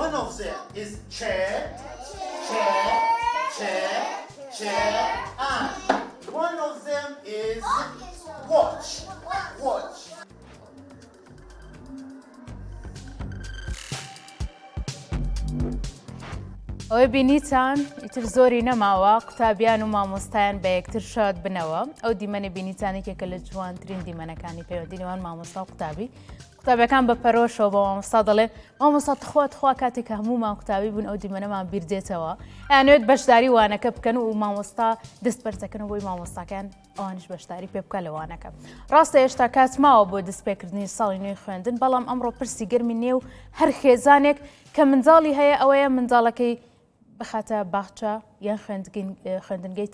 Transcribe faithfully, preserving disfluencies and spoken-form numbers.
One of them is chair, chair, chair, chair, and one of them is watch, watch. ئەوەی بینیتان ئیتر زۆری نەماوە قوتابیان و مامۆستایان بە یەکتر شاد بنەوە ئەو دیمەنە بینیتانێکێکە لە جوانترین دیمەنەکانی پەیوەندی نێوان مامۆستا و قوتابی قوتابیەکان بە پەرۆشەوە بە مامۆستا دەڵێن مامۆستا تخوا تخوا کاتێک کە هەموومان قوتابی بوون ئەو دیمەنەمان بیردێتەوە ئەیانوێت بەشداری وانەکە بکەن و مامۆستا دەست بەرزەکەن بۆی مامۆستاکان ئەوانش بەشداری پێ بکە لەوانەکە ڕاستە هێشتا کات ماوە بۆ دەستپێکردنی ساڵی نوێی خوێندن بەڵام ئەمڕۆ پرسی گەرمی نێو هەر خێزانێک کە منداڵی هەیە ئەوەیە منداڵەکەی بخاتە باخچە یان خوێندنگەی